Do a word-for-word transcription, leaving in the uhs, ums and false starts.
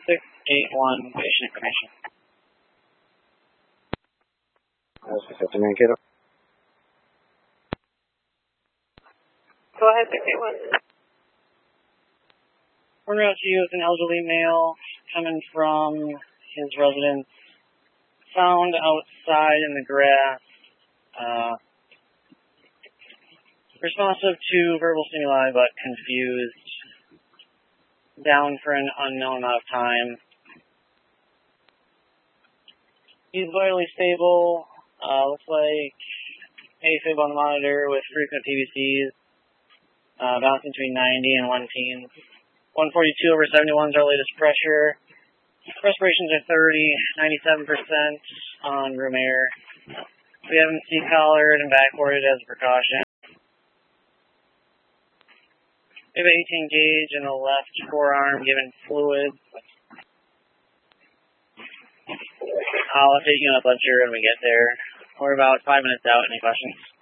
six eight one, patient information. Go ahead, six eight one. We're going to use an elderly male coming from his residence, found outside in the grass, uh, responsive to verbal stimuli but confused, down for an unknown amount of time. He's vitally stable, uh, looks like AFib on the monitor with frequent P V Cs, uh, bouncing between ninety and one teens. one forty-two over seventy-one is our latest pressure. Respirations are thirty, ninety-seven percent on room air. We have him C-collared and backboarded as a precaution. We have an eighteen gauge in the left forearm, given fluids. I'll update you on the blood sugar when we get there. We're about five minutes out. Any questions?